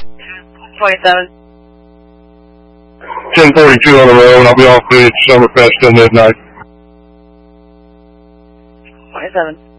27. 10:42 on the road, and I'll be off the Summerfest till midnight. 27.